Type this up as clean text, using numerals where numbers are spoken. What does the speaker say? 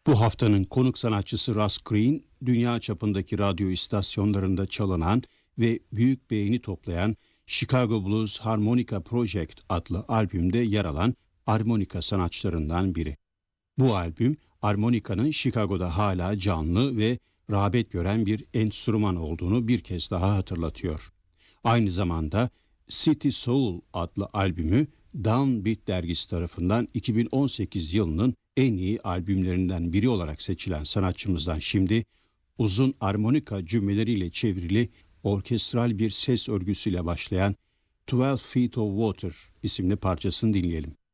Bu haftanın konuk sanatçısı Russ Green, dünya çapındaki radyo istasyonlarında çalınan ve büyük beğeni toplayan Chicago Blues Harmonica Project adlı albümde yer alan armonika sanatçılarından biri. Bu albüm, armonikanın Chicago'da hala canlı ve rağbet gören bir enstrüman olduğunu bir kez daha hatırlatıyor. Aynı zamanda City Soul adlı albümü Downbeat dergisi tarafından 2018 yılının en iyi albümlerinden biri olarak seçilen sanatçımızdan şimdi uzun armonika cümleleriyle çevrili orkestral bir ses örgüsüyle başlayan 12 Feet of Water isimli parçasını dinleyelim.